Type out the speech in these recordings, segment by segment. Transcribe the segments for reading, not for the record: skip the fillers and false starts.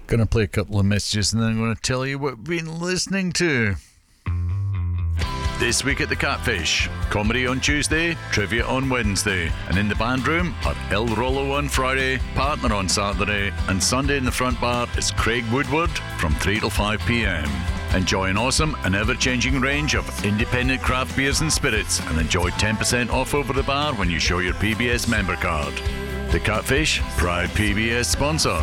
Going to play a couple of messages and then I'm going to tell you what we've been listening to. This week at the Catfish, comedy on Tuesday, trivia on Wednesday, and in the band room are El Rollo on Friday, Partner on Saturday, and Sunday in the front bar is Craig Woodward from 3 till 5 p.m. Enjoy an awesome and ever-changing range of independent craft beers and spirits, and enjoy 10% off over the bar when you show your PBS member card. The Catfish, proud PBS sponsor.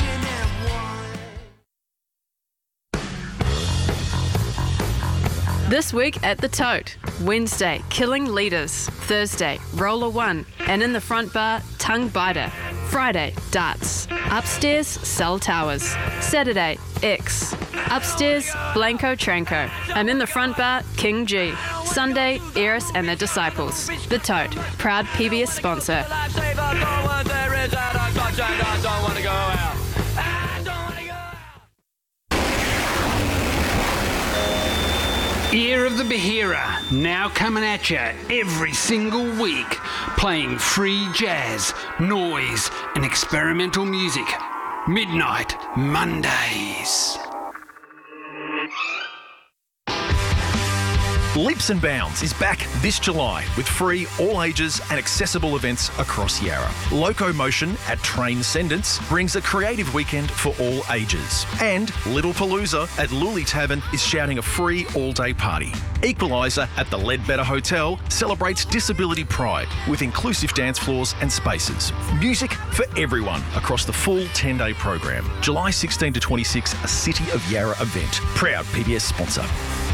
This week at the Tote. Wednesday, Killing Leaders. Thursday, Roller One. And in the front bar, Tongue Biter. Friday, Darts. Upstairs, Cell Towers. Saturday, X. Upstairs, Blanco Tranco. And in the front bar, King G. Sunday, Eris and the Disciples. The Tote, proud PBS sponsor. Ear of the Bahira, now coming at you every single week, playing free jazz, noise and experimental music. Midnight Mondays. Leaps and Bounds is back this July with free, all ages and accessible events across Yarra. Locomotion at Transcendence brings a creative weekend for all ages. And Little Palooza at Luli Tavern is shouting a free all-day party. Equaliser at the Leadbetter Hotel celebrates disability pride with inclusive dance floors and spaces. Music for everyone across the full 10-day program. July 16 to 26, a City of Yarra event. Proud PBS sponsor.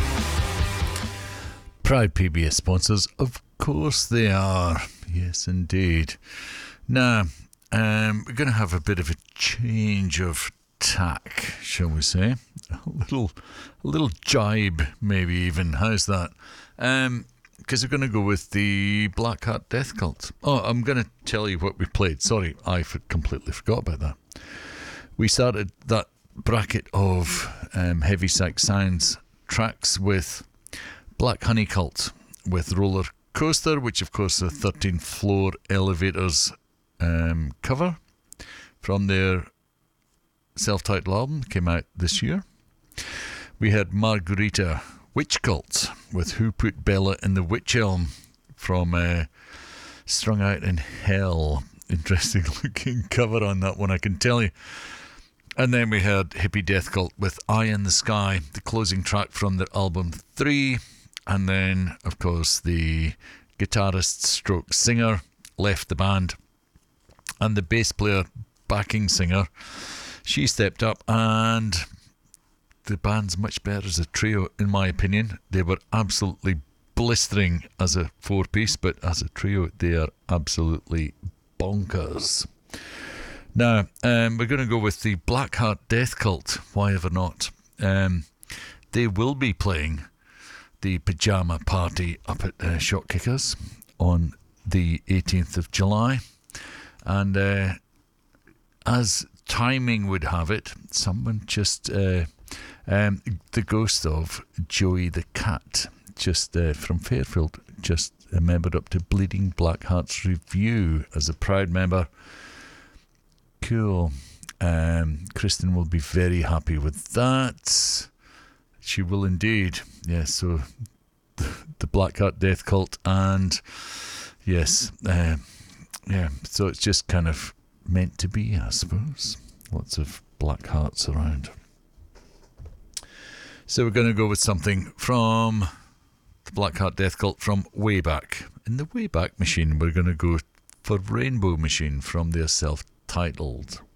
Proud PBS sponsors, of course they are. Yes, indeed. Now, we're going to have a bit of a change of tack, shall we say? A little jibe, maybe even. How's that? Because we're going to go with the Black Heart Death Cult. Oh, I'm going to tell you what we played. Sorry, I completely forgot about that. We started that bracket of Heavy Psych Sounds tracks with Black Honey Cult with Roller Coaster, which of course is a 13th Floor Elevators cover from their self-titled album, came out this year. We had Margarita Witch Cult with Who Put Bella in the Witch Elm from Strung Out in Hell. Interesting looking cover on that one, I can tell you. And then we had Hippie Death Cult with Eye in the Sky, the closing track from their album 3. And then, of course, the guitarist stroke singer left the band. And the bass player, backing singer, she stepped up, and the band's much better as a trio, in my opinion. They were absolutely blistering as a four-piece, but as a trio, they are absolutely bonkers. Now, we're going to go with the Black Heart Death Cult, why ever not. They will be playing the Pyjama Party up at Shot Kickers on the 18th of July. And as timing would have it, someone just, the ghost of Joey the Cat, just from Fairfield, just membered up to Bleeding Black Hearts Review as a proud member. Cool. Kristen will be very happy with that. She will indeed. Yes, so the Black Heart Death Cult, and yes, so it's just kind of meant to be, I suppose. Lots of black hearts around. So we're going to go with something from the Black Heart Death Cult from way back. In the Wayback Machine, we're going to go for Rainbow Machine from their self-titled.